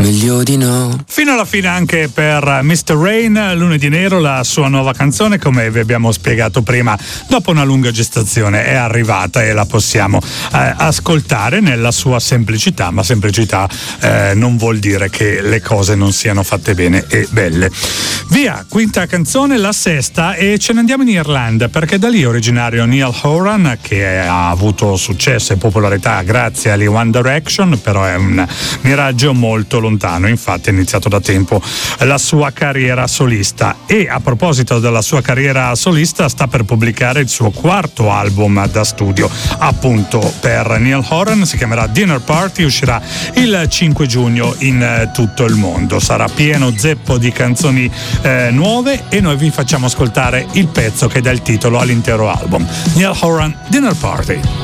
meglio di no. Fino alla fine anche per Mr. Rain, Lunedì Nero, la sua nuova canzone, come vi abbiamo spiegato prima, dopo una lunga gestazione è arrivata e la possiamo ascoltare nella sua semplicità, ma semplicità non vuol dire che le cose non siano fatte bene e belle. Via, quinta canzone, la sesta, e ce ne andiamo in Irlanda, perché da lì è originario Niall Horan, che ha avuto successo e popolarità grazie agli One Direction, però è un miraggio molto lontano, infatti ha iniziato da tempo la sua carriera solista, e a proposito della sua carriera solista sta per pubblicare il suo quarto album da studio appunto per Niall Horan, si chiamerà Dinner Party, uscirà il 5 giugno in tutto il mondo, sarà pieno zeppo di canzoni nuove, e noi vi facciamo ascoltare il pezzo che dà il titolo all'intero album, Niall Horan, Dinner Party.